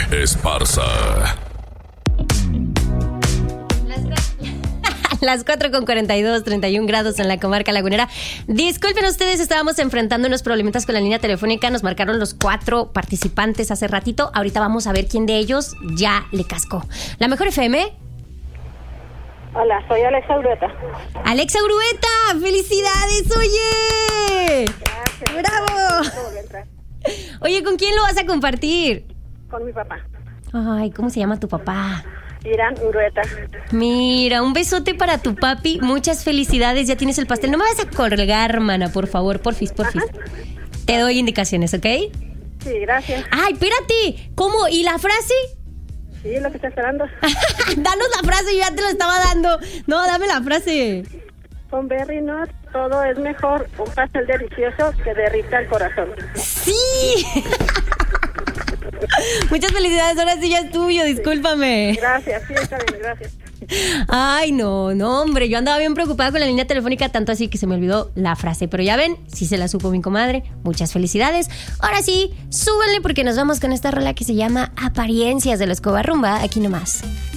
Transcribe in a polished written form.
Esparza. Las 4:42, 31 grados en la comarca lagunera. Disculpen ustedes, estábamos enfrentando unos problemitas con la línea telefónica. Nos marcaron los 4 participantes hace ratito. Ahorita vamos a ver quién de ellos ya le cascó. La Mejor FM. Hola, soy Alexa Urueta. Alexa Urueta, ¡felicidades! ¡Oye! Gracias. ¡Bravo! Oye, ¿con quién lo vas a compartir? Con mi papá. Ay, ¿cómo se llama tu papá? Irán Urueta. Mira, un besote para tu papi. Muchas felicidades, ya tienes el pastel. No me vas a colgar, mana, por favor, porfis. Te doy indicaciones, ¿ok? Sí, gracias. Ay, espérate. ¿Cómo? ¿Y la frase? Sí, lo que está esperando. Danos la frase, yo ya te lo estaba dando. No, dame la frase. Con Berry Nut todo es mejor. Un pastel delicioso que derrita el corazón. ¡Sí! Muchas felicidades, ahora sí ya es tuyo, discúlpame. Gracias, sí, está bien, gracias. Ay, no, hombre, yo andaba bien preocupada con la línea telefónica, tanto así que se me olvidó la frase. Pero ya ven, sí se la supo mi comadre. Muchas felicidades. Ahora sí, súbanle porque nos vamos con esta rola que se llama Apariencias de los Covarrumba, aquí nomás.